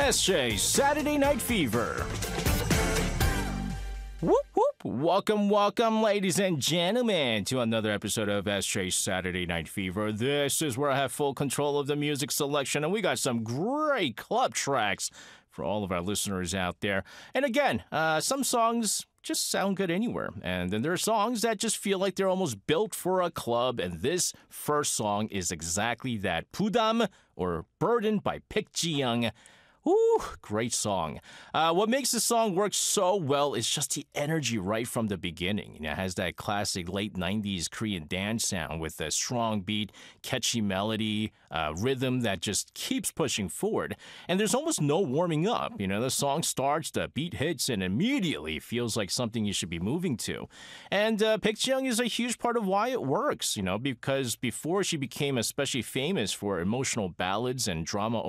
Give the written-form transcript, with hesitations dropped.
SJ Saturday Night Fever. Whoop, whoop. Welcome, ladies and gentlemen, to another episode of SJ Saturday Night Fever. This is where I have full control of the music selection, and we got some great club tracks for all of our listeners out there. And again, some songs just sound good anywhere. And then there are songs that just feel like they're almost built for a club. And this first song is exactly that. Budam, or Burden, by Baek Ji-young. Ooh, great song. What makes the song work so well is just the energy right from the beginning. It has that classic late 90s Korean dance sound with a strong beat, catchy melody, rhythm that just keeps pushing forward. And there's almost no warming up. The song starts, the beat hits, and immediately feels like something you should be moving to. And Baek Ji-young is a huge part of why it works, because before she became especially famous for emotional ballads and drama